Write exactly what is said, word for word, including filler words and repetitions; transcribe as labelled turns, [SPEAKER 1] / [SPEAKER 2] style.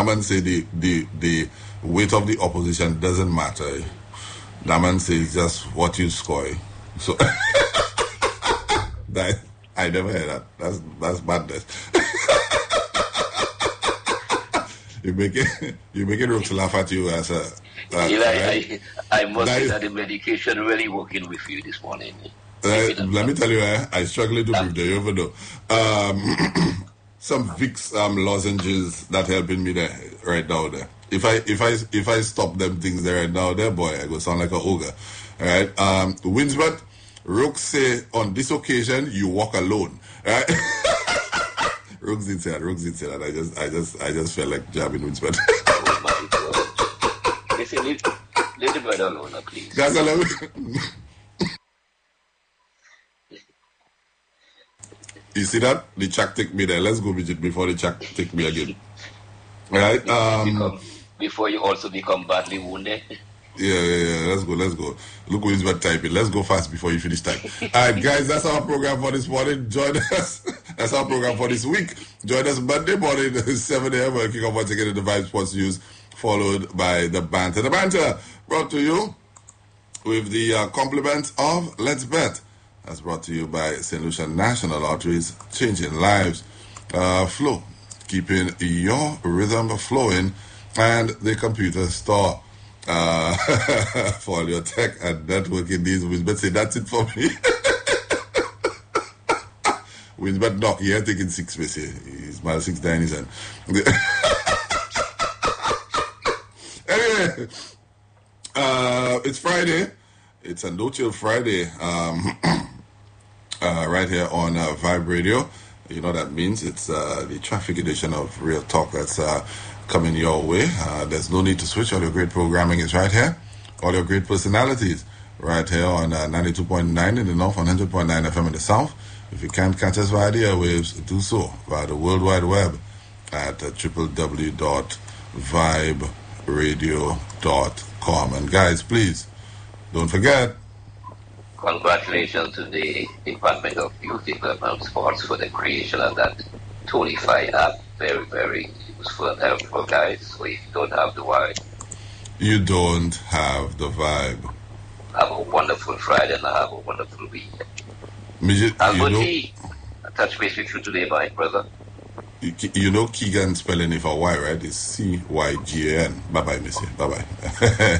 [SPEAKER 1] man say the, the, the weight of the opposition doesn't matter. That man says just what you score. So that I never heard that. That's that's madness. you make it you make it look to laugh at you as a. Uh,
[SPEAKER 2] Eli,
[SPEAKER 1] right?
[SPEAKER 2] I, I must
[SPEAKER 1] that
[SPEAKER 2] say
[SPEAKER 1] is,
[SPEAKER 2] that the medication really working with you this morning.
[SPEAKER 1] Uh, let me tell you, uh, I struggle to breathe there, you ever know. Um, some Vicks um, lozenges that helping me there right now there. If I if I if I stop them things there right now there, boy, I go sound like a ogre. All right. Um, Winsbert, Rook say on this occasion you walk alone. All right. Rook did say that. Rook did say that. I just I just I just felt like jabbing Winsbert.
[SPEAKER 2] Oh my God. Listen, leave, leave the brother alone, please.
[SPEAKER 1] Guys, I love it. You see that? The check take me there. Let's go visit before the check take me again. Right? Um,
[SPEAKER 2] become, before you also become badly wounded.
[SPEAKER 1] Yeah, yeah, yeah. Let's go, let's go. Look who's been typing. Let's go fast before you finish typing. All right, guys, that's our program for this morning. Join us. That's our program for this week. Join us Monday morning, seven a.m. We'll kick off once again in the Vibe Sports News, followed by the banter. The banter brought to you with the uh, compliments of Let's Bet. That's brought to you by Saint Lucia National Lotteries, changing lives. Uh, Flow, keeping your rhythm flowing, and the computer store. Uh, for all your tech and networking needs, Winsbet say that's it for me. Winsbet knock here taking six space here. He's my six nine is Anyway, uh, it's Friday. It's a no chill Friday. Um, uh, right here on uh, Vibe Radio. You know what that means? It's uh, the traffic edition of Real Talk that's uh, coming your way. Uh, there's no need to switch. All your great programming is right here. All your great personalities right here on uh, ninety-two point nine in the north, one hundred point nine F M in the south. If you can't catch us via the airwaves, do so via the World Wide Web at uh, w w w dot vibe radio dot com. And guys, please, don't forget.
[SPEAKER 2] Congratulations to the Department of Youth Development and Sports for the creation of that Tonify app. Very, very useful and helpful, guys. So if you don't have the vibe,
[SPEAKER 1] you don't have the vibe.
[SPEAKER 2] Have a wonderful Friday and have a wonderful week.
[SPEAKER 1] You,
[SPEAKER 2] I'll
[SPEAKER 1] you
[SPEAKER 2] know, touch base with you today, my brother.
[SPEAKER 1] You, you know Keegan spelling it for Y, right? It's C Y G A N. Bye-bye, Missy. Bye-bye.